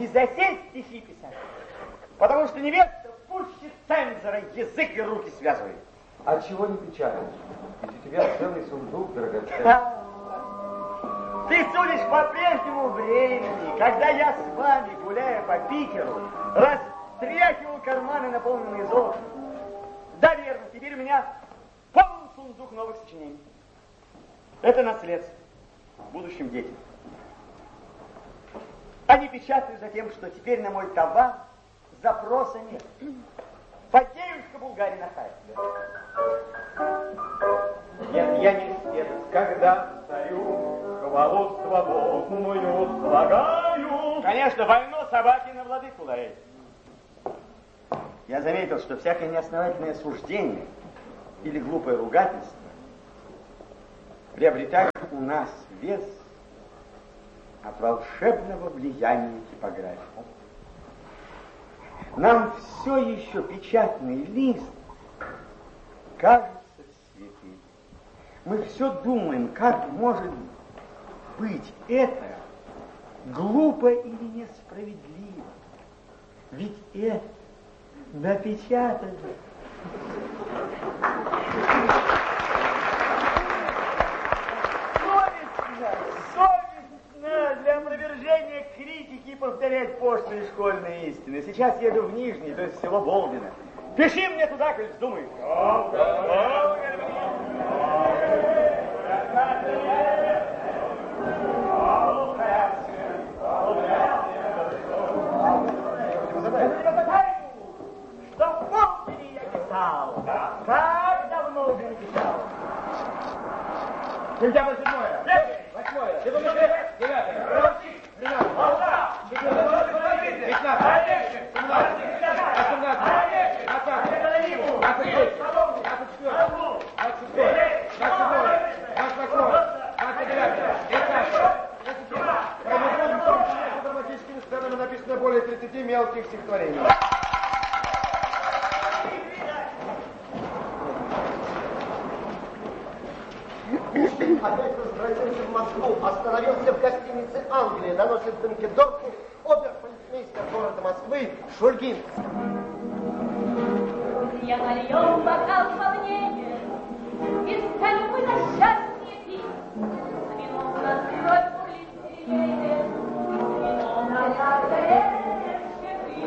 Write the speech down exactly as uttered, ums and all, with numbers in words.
засесть стихи писать. Потому что невеста пуще цензора язык и руки связывает. А чего не печатаешь? Ведь у тебя целый сундук драгоценный. Ты судишь по прежнему времени, когда я с вами, гуляя по Питеру, растряхивал карманы, наполненные золотом. Да, верно, теперь у меня полный сундук новых сочинений. Это наследство будущим детям. Они печатают за тем, что теперь на мой товар запроса нет. Фатеюшка Булгарин Ахаев. Нет, я не спец, когда царю хвалу свободную слагаю. Конечно, войну собаки на владыку лает. Я заметил, что всякое неосновательное суждение или глупое ругательство приобретает у нас вес от волшебного влияния типографии. Нам все еще печатный лист кажется святым. Мы все думаем, как может быть это глупо или несправедливо. Ведь это напечатано. Совестно, совестно для опровержения критики повторять пошлые школьные истины. Сейчас еду в Нижний, то есть в село Болдино. Пиши мне туда, коль вздумаешь. Что в Болдине я писал? Как давно уже не писал? Сентябрь седьмое. Восьмое. Девятое. Девятое. Драматическими сценами написано более тридцати мелких стихотворений. Опять возвращаемся в Москву. Остановился в гостинице Англия. Наносит в Донкедорфу оберполицмейстер города Москвы Шульгин. Я налью бокал